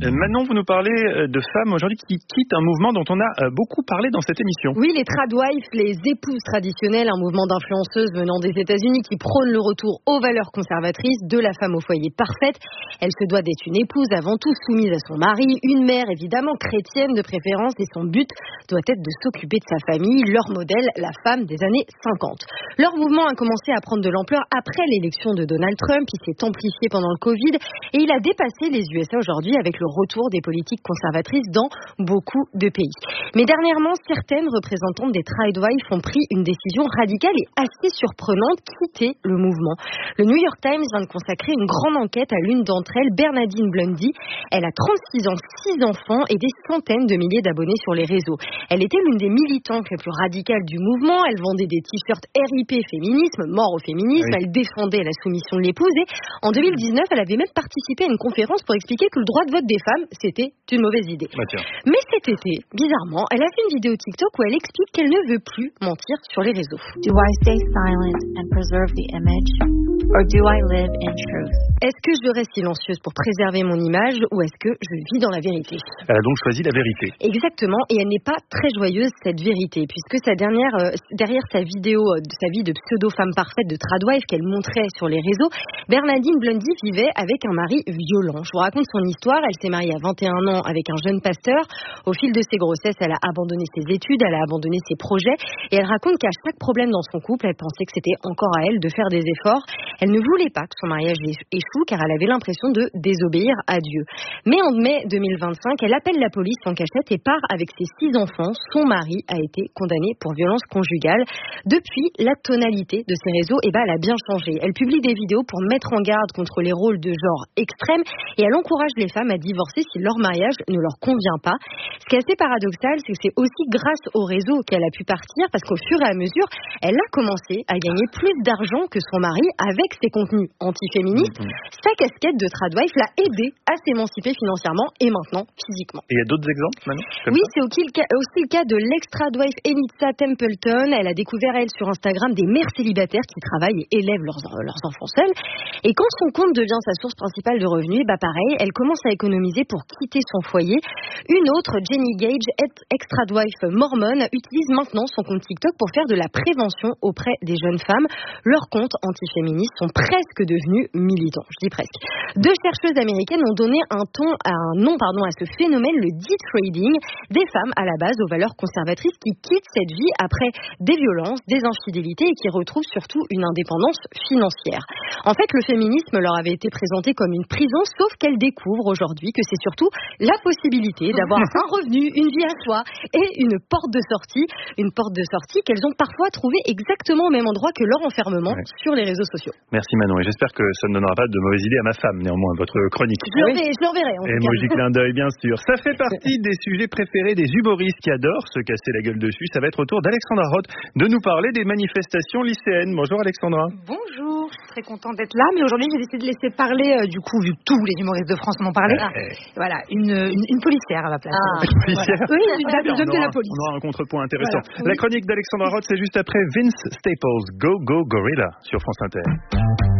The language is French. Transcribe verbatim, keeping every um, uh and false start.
Manon, vous nous parlez de femmes aujourd'hui qui quittent un mouvement dont on a beaucoup parlé dans cette émission. Oui, les tradwives, les épouses traditionnelles, un mouvement d'influenceuses venant des États-Unis qui prône le retour aux valeurs conservatrices de la femme au foyer parfaite. Elle se doit d'être une épouse avant tout soumise à son mari, une mère évidemment chrétienne de préférence, et son but doit être de s'occuper de sa famille, leur modèle, la femme des années cinquante. Leur mouvement a commencé à prendre de l'ampleur après l'élection de Donald Trump, il s'est amplifié pendant le Covid et il a dépassé les U S A aujourd'hui avec le retour des politiques conservatrices dans beaucoup de pays. Mais dernièrement, certaines représentantes des tradwives ont pris une décision radicale et assez surprenante, quitter le mouvement. Le New York Times vient de consacrer une grande enquête à l'une d'entre elles, Bernardine Blundy. Elle a trente-six ans, six enfants et des centaines de milliers d'abonnés sur les réseaux. Elle était l'une des militantes les plus radicales du mouvement. Elle vendait des t-shirts R I P féminisme, mort au féminisme. Oui. Elle défendait la soumission de l'épouse et en deux mille dix-neuf, elle avait même participé à une conférence pour expliquer que le droit de vote des femmes, c'était une mauvaise idée. Bah, Mais cet été, bizarrement, elle a fait une vidéo TikTok où elle explique qu'elle ne veut plus mentir sur les réseaux. Do I stay silent and preserve the image, or do I live in truth? Est-ce que je reste silencieuse pour préserver mon image ou est-ce que je vis dans la vérité? Elle a donc choisi la vérité. Exactement, et elle n'est pas très joyeuse, cette vérité, puisque sa dernière, euh, derrière sa vidéo euh, de sa vie de pseudo-femme parfaite de tradwife qu'elle montrait sur les réseaux, Bernardine Blundy vivait avec un mari violent. Je vous raconte son histoire. Elle s'est mariée à vingt et un ans avec un jeune pasteur. Au fil de ses grossesses, elle a abandonné ses études, elle a abandonné ses projets et elle raconte qu'à chaque problème dans son couple, elle pensait que c'était encore à elle de faire des efforts. Elle ne voulait pas que son mariage échoue car elle avait l'impression de désobéir à Dieu. Mais en mai deux mille vingt-cinq, elle appelle la police en cachette et part avec ses six enfants. Son mari a été condamné pour violence conjugale. Depuis, la tonalité de ses réseaux, eh ben, elle a bien changé. Elle publie des vidéos pour mettre en garde contre les rôles de genre extrêmes et elle encourage les femmes à divorcer si leur mariage ne leur convient pas. Ce qui est assez paradoxal, c'est que c'est aussi grâce au réseau qu'elle a pu partir parce qu'au fur et à mesure, elle a commencé à gagner plus d'argent que son mari avec ses contenus antiféministes. Mmh. Sa casquette de tradwife l'a aidé à s'émanciper financièrement et maintenant physiquement. Et il y a d'autres exemples, Manon? Oui, ça c'est aussi le, cas, aussi le cas de l'ex-tradwife Enitza Templeton. Elle a découvert, elle, sur Instagram, des mères célibataires qui travaillent et élèvent leurs, leurs enfants seuls. Et quand son compte devient sa source principale de revenus, bah pareil, elle commence à économiser pour quitter son foyer. Une autre, Jenny Gage, ex-tradwife mormone, utilise maintenant son compte TikTok pour faire de la prévention auprès des jeunes femmes. Leurs comptes antiféministes sont presque devenus militants. Je dis presque. Deux chercheuses américaines ont donné un, ton, un nom pardon, à ce phénomène, le de-trading, des femmes à la base aux valeurs conservatrices qui quittent cette vie après des violences, des infidélités et qui retrouvent surtout une indépendance financière. En fait, le féminisme leur avait été présenté comme une prison, sauf qu'elles découvrent aujourd'hui que c'est surtout la possibilité d'avoir un revenu, une vie à soi et une porte de sortie, une porte de sortie qu'elles ont parfois trouvée exactement au même endroit que leur enfermement ouais. sur les réseaux sociaux. Merci Manon, et j'espère que ça ne donnera pas de mauvaises idées à ma femme, néanmoins, votre chronique. Je l'enverrai, je l'enverrai en tout cas. Emoji clin d'œil, bien sûr. Ça fait partie des sujets préférés des humoristes qui adorent se casser la gueule dessus. Ça va être au tour d'Alexandra Roth de nous parler des manifestations lycéennes. Bonjour Alexandra. Bonjour, je suis très contente d'être là, mais aujourd'hui j'ai décidé de laisser parler, euh, du coup, vu que tous les humoristes de France en ont parlé, ah. voilà, une, une, une policière à ma place. Ah. Une policière voilà. Oui, une dame de, de la police. On aura un contrepoint intéressant. Voilà. La chronique d'Alexandra Roth, c'est juste après Vince Staples, Go Go Gorilla sur France Inter.